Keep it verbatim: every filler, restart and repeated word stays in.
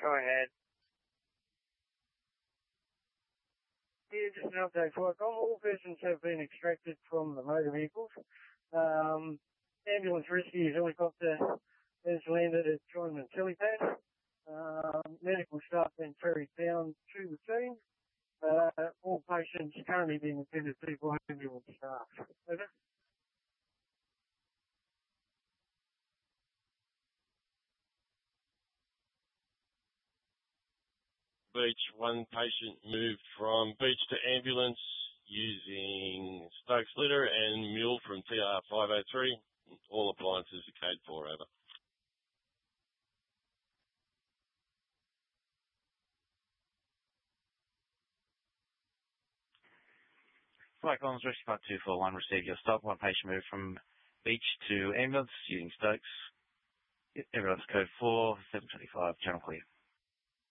Go ahead. Yeah, just an update for Icom. All persons have been extracted from the motor vehicles. Um, ambulance rescue helicopter has landed at Chinaman helipad. Um, medical staff been ferried down to the scene. Uh, all patients currently being attended to by ambulance staff. Over. Beach, one patient moved from beach to ambulance using Stokes litter and mule from T R five oh three. All appliances are code four, over. Flight Comms, Rescue Park two four one, received your stop. One patient moved from beach to ambulance using Stokes. Ambulance code four, seven twenty-five, channel clear.